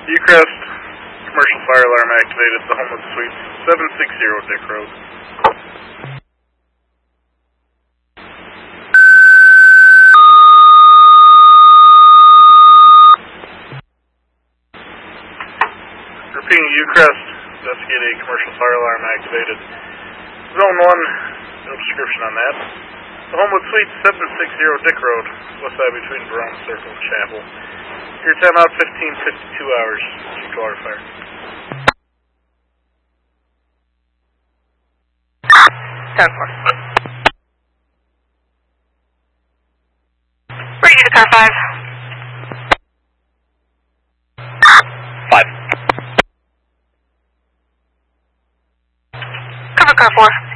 Ucrest, commercial fire alarm activated, the Homewood Suites, 760 Dick Road. Repeating, Ucrest, investigate a commercial fire alarm activated. Zone 1, no description on that. The Homewood Suites, 760 Dick Road, west side between Brown Circle and Chapel. Your timeout, 15:52 hours. Water fire. 10-4. Ready to car 5. 5. Cover car 4.